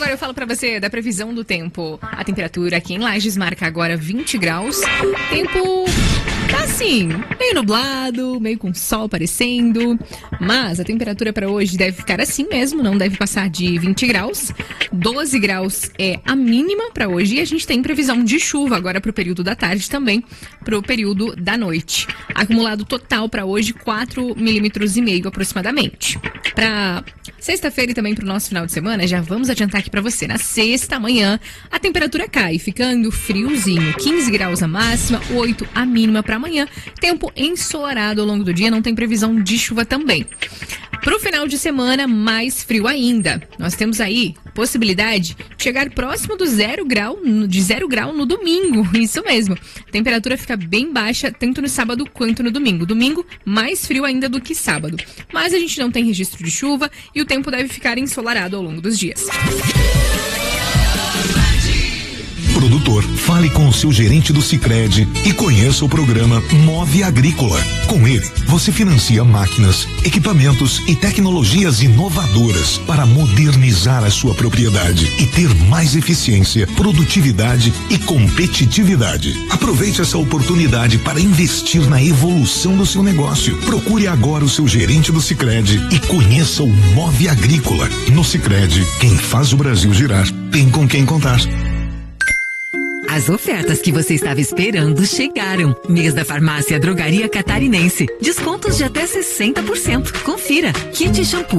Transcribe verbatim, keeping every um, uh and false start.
Agora eu falo pra você da previsão do tempo. A temperatura aqui em Lages marca agora vinte graus. Tempo tá assim, meio nublado, meio com sol aparecendo. Mas a temperatura para hoje deve ficar assim mesmo, não deve passar de vinte graus. doze graus é a mínima para hoje e a gente tem previsão de chuva agora pro período da tarde também, pro período da noite. Acumulado total para hoje quatro milímetros e meio aproximadamente. Para sexta-feira e também pro nosso final de semana, já vamos adiantar aqui para você. Na sexta manhã, a temperatura cai, ficando friozinho, quinze graus a máxima, oito a mínima para amanhã. Tempo ensolarado ao longo do dia, não tem previsão de chuva também. Pro final de semana, mais frio ainda. Nós temos aí possibilidade de chegar próximo do zero grau, de zero grau no domingo. Isso mesmo. A temperatura fica bem baixa, tanto no sábado quanto no domingo. Domingo, mais frio ainda do que sábado. Mas a gente não tem registro de chuva e o tempo deve ficar ensolarado ao longo dos dias. Produtor, fale com o seu gerente do Sicredi e conheça o programa Move Agrícola. Com ele, você financia máquinas, equipamentos e tecnologias inovadoras para modernizar a sua propriedade e ter mais eficiência, produtividade e competitividade. Aproveite essa oportunidade para investir na evolução do seu negócio. Procure agora o seu gerente do Sicredi e conheça o Move Agrícola. No Sicredi, quem faz o Brasil girar tem com quem contar. As ofertas que você estava esperando chegaram. Mês da Farmácia Drogaria Catarinense. Descontos de até sessenta por cento. Confira. Kit shampoo